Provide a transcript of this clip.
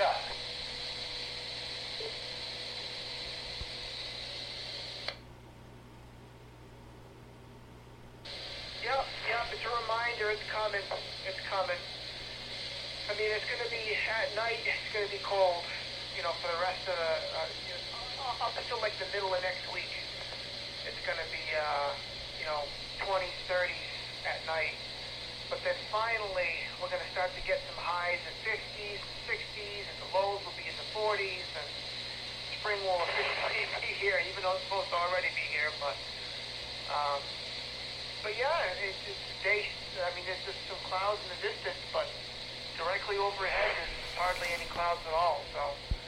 up. Yep, it's a reminder, it's coming. I mean, it's going to be, at night, it's going to be cold, for the rest of the, up until like the middle of next week. It's going to be, 20s, 30s at night. But then finally, we're going to start to get some highs in 50s, 60s, and the lows will be in the 40s, and spring will officially be here, even though it's supposed to already be here. But yeah, it's there's just some clouds in the distance, but directly overhead, there's hardly any clouds at all. So